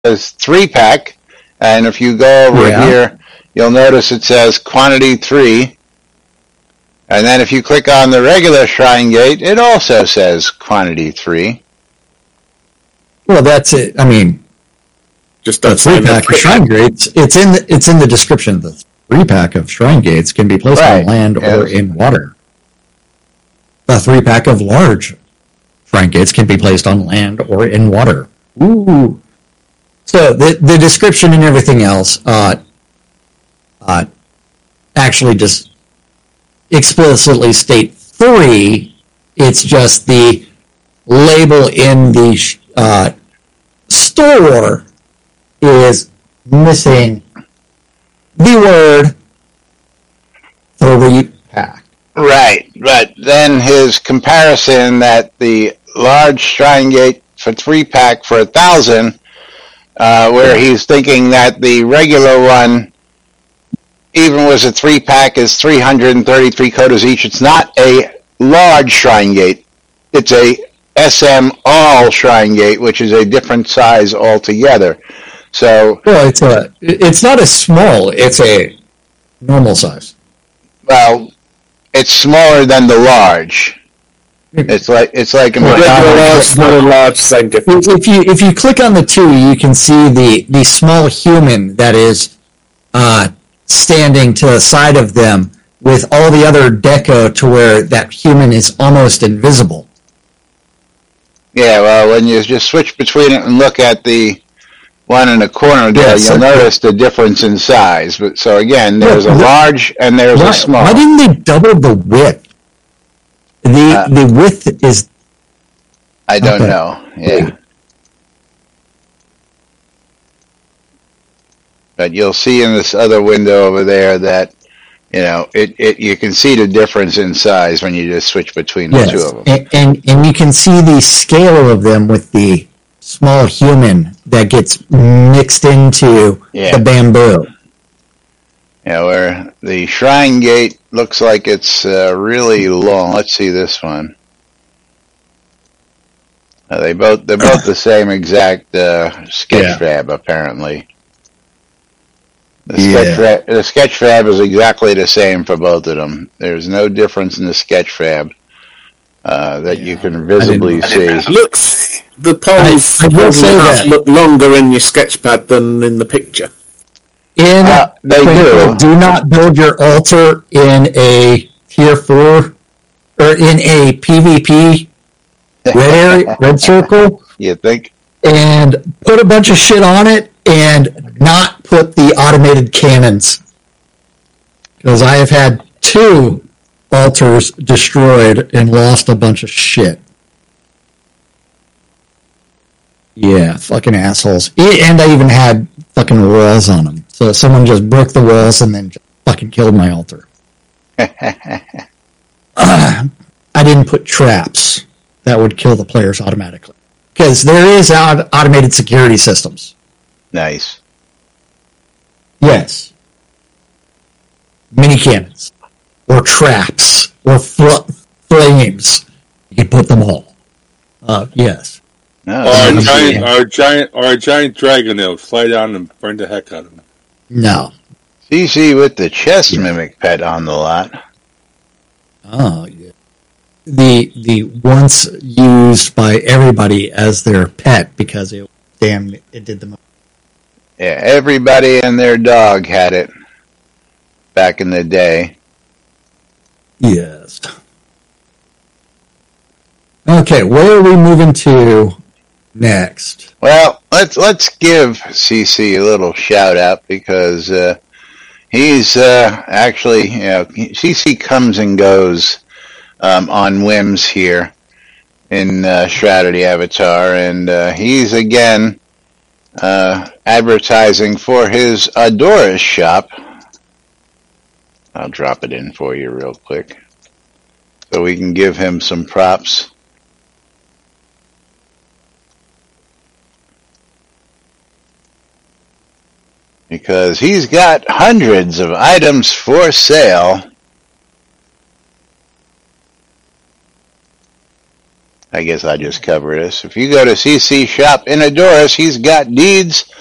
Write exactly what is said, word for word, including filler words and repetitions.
says three pack, and if you go over Yeah. here, you'll notice it says quantity three. And then if you click on the regular Shrine Gate, it also says quantity three. Well, that's it. I mean, Just the don't three sign pack the of Shrine Gates. It's in the, it's in the description. The three pack of Shrine Gates can be placed Right. on land or Yes. in water. The three pack of large Shrine Gates can be placed on land or in water. Ooh. So the the description and everything else uh, uh, actually just explicitly state three. It's just the label in the uh, store is missing the word three pack. Right, but then his comparison that the large Shrine Gate for three pack for a thousand, uh, where he's thinking that the regular one, even was a three pack, is three hundred thirty-three quotas each. It's not a large Shrine Gate. It's a S M all Shrine Gate, which is a different size altogether. So, Well, it's a it's not a small. It's a normal size. well, it's smaller than the large. It's like it's like a Regular McDonald's. large, small and large, same difference. If you if you click on the two, you can see the the small human that is uh, standing to the side of them with all the other deco to where that human is almost invisible. Yeah, well, when you just switch between it and look at the one in the corner there, Yes, you'll okay. notice the difference in size. But so again, there's a Yeah, large and there's Why, a small. why didn't they double the width? The Uh, the width is I don't okay. know. Yeah. But you'll see in this other window over there that, you know, it, it you can see the difference in size when you just switch between the yes, two of them. and, and and you can see the scale of them with the small human that gets mixed into Yeah. the bamboo. Yeah, where the Shrine Gate looks like it's uh, really long. Let's see this one. Uh, they both they're both the same exact uh, sketch Yeah. fab apparently. The Yeah. sketch fab, the sketch fab is exactly the same for both of them. There's no difference in the sketch fab uh, that you Yeah. can visibly I see. Looks the poles I- I will poles say and a half that. look longer in your sketchpad than in the picture. In Uh, they Twinkle, do. do not build your altar in a tier four or in a PvP red area, red circle, You think? and put a bunch of shit on it and not put the automated cannons. Because I have had two altars destroyed and lost a bunch of shit. Yeah, fucking assholes. E- And I even had fucking walls on them. So someone just broke the walls and then just fucking killed my altar. Uh, I didn't put traps that would kill the players automatically. Because there is aut- automated security systems. Nice. Yes. Mini cannons. Or traps. Or fl- flames. You can put them all. Uh, yes. No, Or a that's giant, easy. or a giant, or a giant dragon that will fly down and burn the heck out of him. No. C C with the chest Yeah. mimic pet on the lot. Oh, yeah. The the once used by everybody as their pet because it damn it did the most. Yeah, everybody and their dog had it back in the day. Yes. Okay, where are we moving to next? Well, let's let's give C C a little shout out because uh, he's uh, actually, you know, C C comes and goes um, on whims here in uh, Shrouded Avatar, and uh, he's again uh, advertising for his Adoris shop. I'll drop it in for you real quick so we can give him some props. Because he's got hundreds of items for sale. I guess I just covered this. If you go to C C Shop in Adoris, he's got deeds